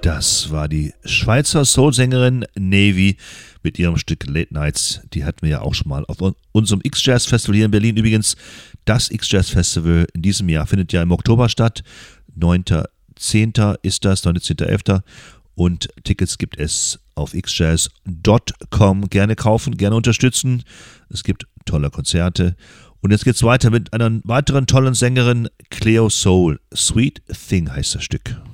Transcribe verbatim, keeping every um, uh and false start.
Das war die Schweizer Soul-Sängerin Navy mit ihrem Stück Late Nights. Die hatten wir ja auch schon mal auf unserem X-Jazz-Festival hier in Berlin. Übrigens, das X-Jazz-Festival in diesem Jahr findet ja im Oktober statt. neunter zehnter ist das, neunter zehnter elfter Und Tickets gibt es auf x jazz punkt com. Gerne kaufen, gerne unterstützen. Es gibt tolle Konzerte. Und jetzt geht's weiter mit einer weiteren tollen Sängerin, Cleo Soul. Sweet Thing heißt das Stück.